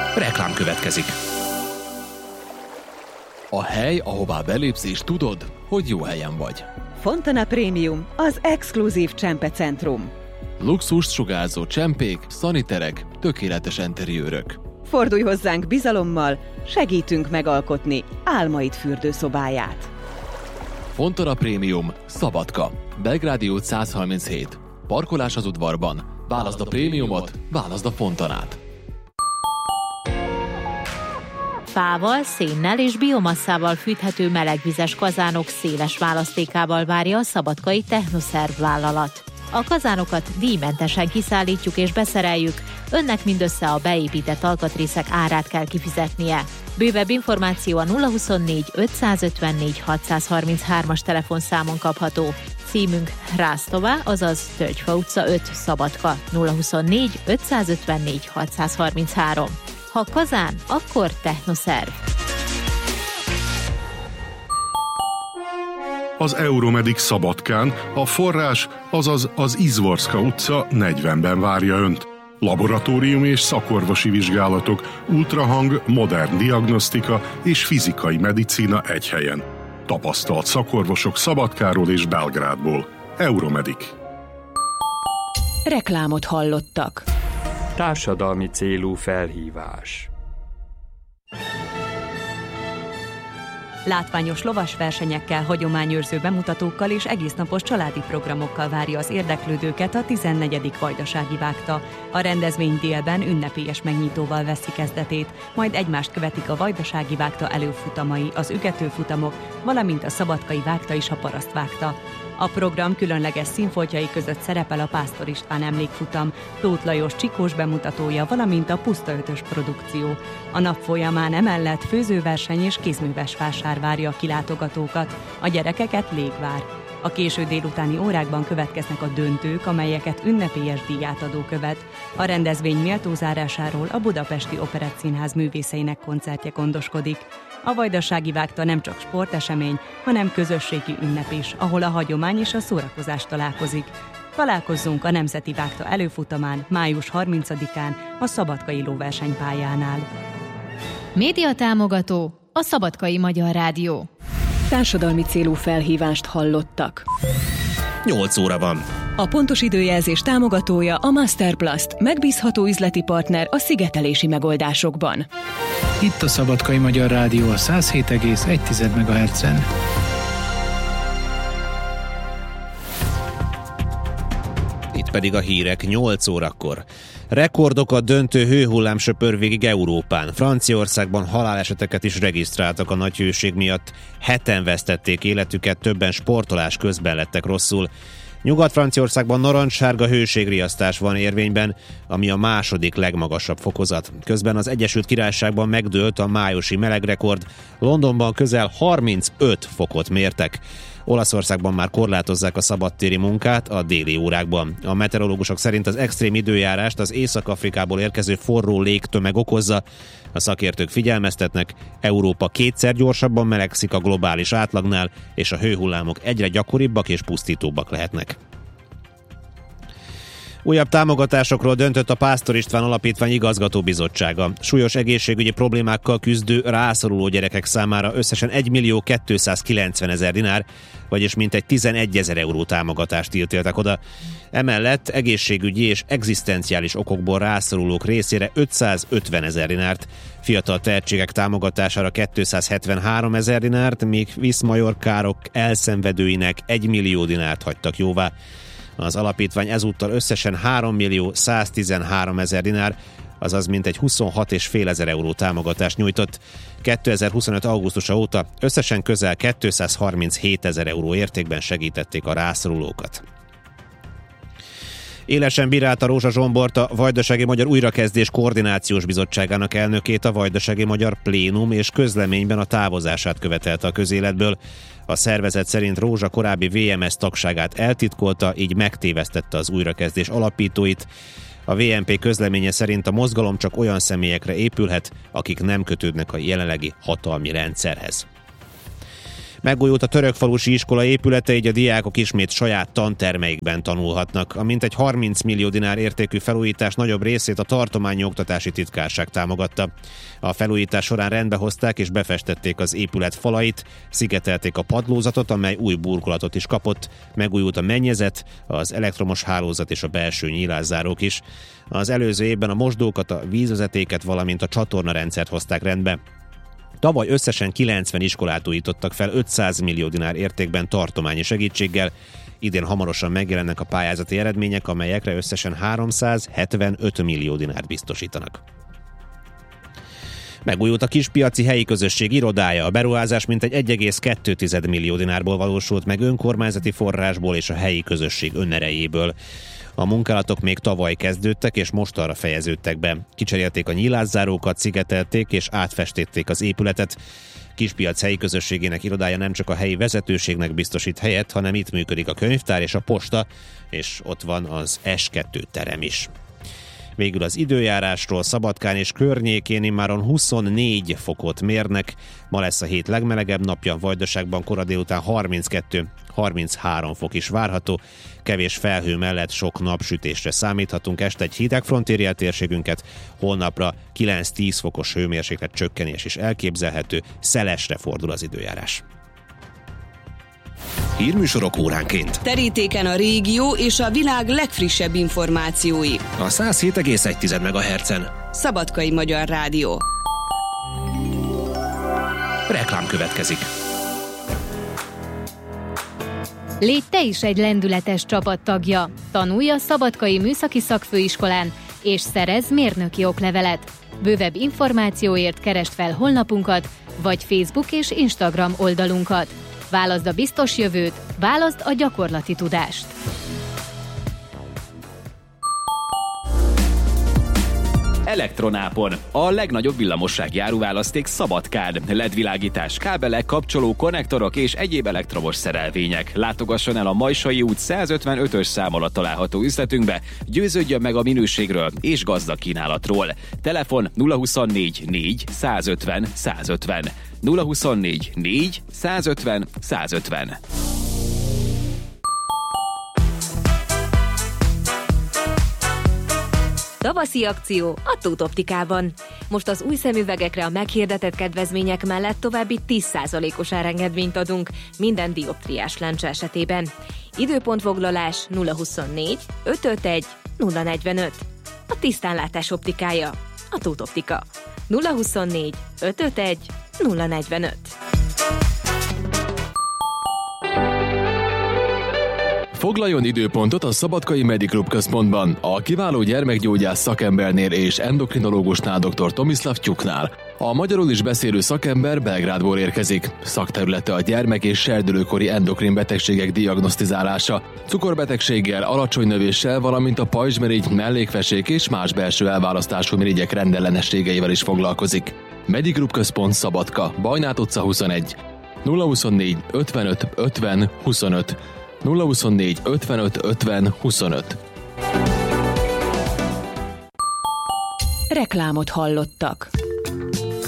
Reklám következik. A hely, ahová belépsz és tudod, hogy jó helyen vagy. Fontana Premium, az exkluzív csempecentrum. Luxust sugárzó csempék, szaniterek, tökéletes enteriőrök. Fordulj hozzánk bizalommal, segítünk megalkotni álmaid fürdőszobáját. Fontana Premium, Szabadka, Belgrádi út 137. Parkolás az udvarban. Válaszd a prémiumot, válaszd a Fontanát. Fával, szénnel és biomasszával fűthető melegvizes kazánok széles választékával várja a szabadkai Technoszerv vállalat. A kazánokat díjmentesen kiszállítjuk és beszereljük, önnek mindössze a beépített alkatrészek árát kell kifizetnie. Bővebb információ a 024 554 633-as telefonszámon kapható. Címünk Rásztová, azaz Tölgyfa utca 5, Szabadka, 024 554 633. Ha kazán, akkor Technoszerv. Az Euromedic Szabadkán a forrás, azaz az Izvorska utca 40-ben várja Önt. Laboratóriumi és szakorvosi vizsgálatok, ultrahang, modern diagnosztika és fizikai medicína egy helyen. Tapasztalt szakorvosok Szabadkáról és Belgrádból. Euromedic. Reklámot hallottak. Társadalmi célú felhívás. Látványos lovasversenyekkel, hagyományőrző bemutatókkal és egésznapos családi programokkal várja az érdeklődőket a 14. Vajdasági Vágta. A rendezvény délben ünnepélyes megnyitóval veszi kezdetét, majd egymást követik a Vajdasági Vágta előfutamai, az ügetőfutamok, valamint a szabadkai vágta és a parasztvágta. A program különleges színfoltjai között szerepel a Pásztor István emlékfutam, Tóth Lajos csikós bemutatója, valamint a Puszta Ötös produkció. A nap folyamán emellett főzőverseny és kézműves vásár várja a kilátogatókat, a gyerekeket légvár. A késő délutáni órákban következnek a döntők, amelyeket ünnepélyes díjátadó követ. A rendezvény méltó zárásáról a Budapesti Operettszínház művészeinek koncertje gondoskodik. A Vajdasági Vágta nem csak sportesemény, hanem közösségi ünnep is, ahol a hagyomány és a szórakozás találkozik. Találkozzunk a Nemzeti Vágta előfutamán, május 30-án a Szabadkai lóversenypályánál. Média támogató a Szabadkai Magyar Rádió. Társadalmi célú felhívást hallottak. 8 óra van. A pontos időjelzés támogatója a Masterplast, megbízható üzleti partner a szigetelési megoldásokban. Itt a Szabadkai Magyar Rádió a 107,1 MHz-en. Itt pedig a hírek 8 órakor. Rekordokat döntő hőhullám söpör végig Európán. Franciaországban haláleseteket is regisztráltak a nagy hőség miatt. 7-en vesztették életüket, többen sportolás közben lettek rosszul. Nyugat-Franciaországban narancssárga hőségriasztás van érvényben, ami a második legmagasabb fokozat. Közben az Egyesült Királyságban megdőlt a májusi melegrekord, Londonban közel 35 fokot mértek. Olaszországban már korlátozzák a szabadtéri munkát a déli órákban. A meteorológusok szerint az extrém időjárást az Észak-Afrikából érkező forró légtömeg okozza. A szakértők figyelmeztetnek, Európa kétszer gyorsabban melegszik a globális átlagnál, és a hőhullámok egyre gyakoribbak és pusztítóbbak lehetnek. Újabb támogatásokról döntött a Pásztor István Alapítvány igazgatóbizottsága. Súlyos egészségügyi problémákkal küzdő, rászoruló gyerekek számára összesen 1 290 000 dinár, vagyis mintegy 11 000 euró támogatást ítéltek oda. Emellett egészségügyi és egzisztenciális okokból rászorulók részére 550 000 dinárt, fiatal tehetségek támogatására 273 000 dinárt, míg viszmajor károk elszenvedőinek 1 millió dinárt hagytak jóvá. Az alapítvány ezúttal összesen 3 113 000 dinár, azaz mintegy 26,5 000 euró támogatást nyújtott. 2025. augusztusa óta összesen közel 237 000 euró értékben segítették a rászorulókat. Élesen bírálta Rózsa Zsombort, a Vajdasági Magyar Újrakezdés Koordinációs Bizottságának elnökét a Vajdasági Magyar Plénum, és közleményben a távozását követelte a közéletből. A szervezet szerint Rózsa korábbi VMS tagságát eltitkolta, így megtévesztette az újrakezdés alapítóit. A VMP közleménye szerint a mozgalom csak olyan személyekre épülhet, akik nem kötődnek a jelenlegi hatalmi rendszerhez. Megújult a Törökfalusi iskola épülete, így a diákok ismét saját tantermeikben tanulhatnak. A mintegy 30 millió dinár értékű felújítás nagyobb részét a tartományi oktatási titkárság támogatta. A felújítás során rendbe hozták és befestették az épület falait, szigetelték a padlózatot, amely új burkolatot is kapott, megújult a mennyezet, az elektromos hálózat és a belső nyílászárók is. Az előző évben a mosdókat, a vízvezetéket, valamint a csatornarendszert hozták rendbe. Tavaly összesen 90 iskolát újítottak fel 500 millió dinár értékben tartományi segítséggel. Idén hamarosan megjelennek a pályázati eredmények, amelyekre összesen 375 millió dinárt biztosítanak. Megújult a Kispiaci helyi közösség irodája. A beruházás mintegy 1,2 millió dinárból valósult meg önkormányzati forrásból és a helyi közösség önerejéből. A munkálatok még tavaly kezdődtek, és mostanra fejeződtek be. Kicserélték a nyílászárókat, szigetelték és átfestették az épületet. Kispiac helyi közösségének irodája nem csak a helyi vezetőségnek biztosít helyet, hanem itt működik a könyvtár és a posta, és ott van az S2 terem is. Végül az időjárásról: Szabadkán és környékén immáron 24 fokot mérnek. Ma lesz a hét legmelegebb napja, Vajdaságban kora délután 32-33 fok is várható. Kevés felhő mellett sok napsütésre számíthatunk. Este egy hideg front éri el térségünket, holnapra 9-10 fokos hőmérséklet csökkenés is elképzelhető, szelesre fordul az időjárás. Hírműsorok óránként. Terítéken a régió és a világ legfrissebb információi. A 107,1 MHz-en. Szabadkai Magyar Rádió. Reklám következik. Légy te is egy lendületes csapattagja. Tanulj a Szabadkai Műszaki Szakfőiskolán, és szerezz mérnöki oklevelet. Bővebb információért keresd fel honlapunkat, vagy Facebook és Instagram oldalunkat. Válaszd a biztos jövőt, válaszd a gyakorlati tudást. Elektronápon. A legnagyobb villamossági áruválaszték Szabadkán. LED-világítás, kábelek, kapcsoló, konnektorok és egyéb elektromos szerelvények. Látogasson el a Majsai út 155-ös szám alatt található üzletünkbe, győződjön meg a minőségről és gazdag kínálatról. Telefon 024 4 150 150. 024 4 150 150. Tavaszi akció a Tóth Optikában. Most az új szemüvegekre a meghirdetett kedvezmények mellett további 10%-os árengedményt adunk minden dioptriás lencse esetében. Időpontfoglalás 024 551 045. A tisztánlátás optikája. A Tóth Optika. 024 551 045. Foglaljon időpontot a Szabadkai Mediklub központban, a kiváló gyermekgyógyász szakembernél és endokrinológusnál dr. Tomislav Tyuknál. A magyarul is beszélő szakember Belgrádból érkezik. Szakterülete a gyermek- és serdülőkori endokrin betegségek diagnosztizálása, cukorbetegséggel, alacsony növéssel, valamint a pajzsmirigy, mellékfesék és más belső elválasztású mirigyek rendellenességeivel is foglalkozik. Mediklub központ Szabadka, Bajnát utca 21. 024 55 50 25. 024 55 50 25. Reklámot hallottak.